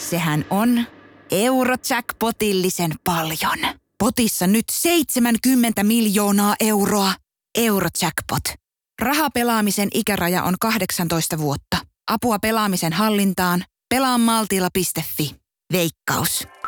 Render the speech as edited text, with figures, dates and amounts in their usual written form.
sehän on Eurojackpotillisen paljon. Potissa nyt 70 miljoonaa euroa. Eurojackpot. Rahapelaamisen ikäraja on 18 vuotta. Apua pelaamisen hallintaan. Pelaamaltilla.fi. Veikkaus.